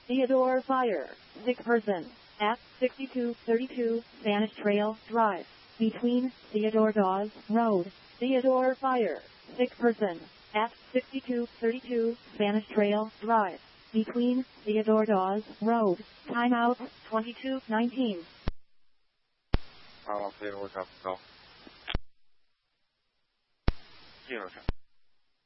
Theodore Fire. Sick person. At 6232 Spanish Trail Drive. Between Theodore Dawes Road. Theodore Fire. Sick person. At 6232 Spanish Trail Drive. Between Theodore Dawes Road. Timeout 22:19. Halo, Theodore, go. 接着看。